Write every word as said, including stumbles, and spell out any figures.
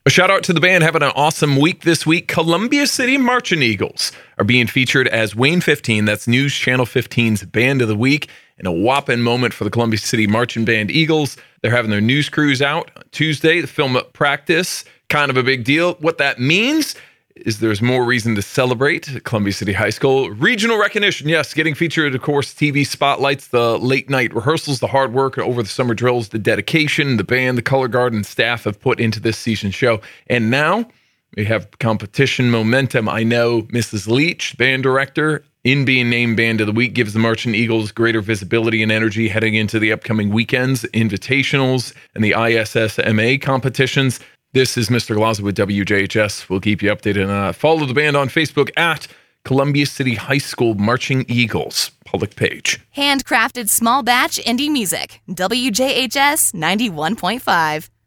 A shout out to the band having an awesome week this week. Columbia City Marching Eagles are being featured as Wayne fifteen. That's News Channel fifteen's Band of the Week. And a whopping moment for the Columbia City Marching Band Eagles. They're having their news crews out on Tuesday. The film up practice, kind of a big deal. What that means is there's more reason to celebrate at Columbia City High School. Regional recognition, yes, getting featured, of course, T V spotlights, the late night rehearsals, the hard work over the summer drills, the dedication, the band, the color guard, and staff have put into this season show. And now we have competition momentum. I know Missus Leach, band director, in being named Band of the Week, gives the Marching Eagles greater visibility and energy heading into the upcoming weekends, invitationals, and the I S S M A competitions. This is Mister Glaza with W J H S. We'll keep you updated. And uh, follow the band on Facebook at Columbia City High School Marching Eagles public page. Handcrafted small batch indie music. W J H S ninety-one point five.